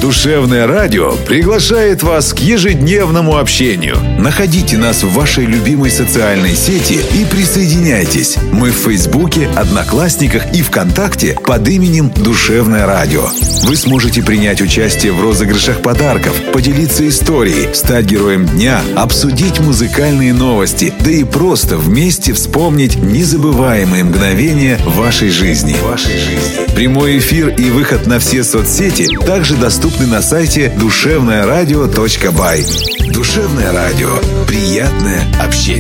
Душевное радио приглашает вас к ежедневному общению. Находите нас в вашей любимой социальной сети и присоединяйтесь. Мы в Фейсбуке, Одноклассниках и ВКонтакте под именем Душевное радио. Вы сможете принять участие в розыгрышах подарков, поделиться историей, стать героем дня, обсудить музыкальные новости, да и просто вместе вспомнить незабываемые мгновения вашей жизни. Прямой эфир и выход на все соцсети также доступны на сайте душевнорадио.бай. Душевное радио. Приятное общение.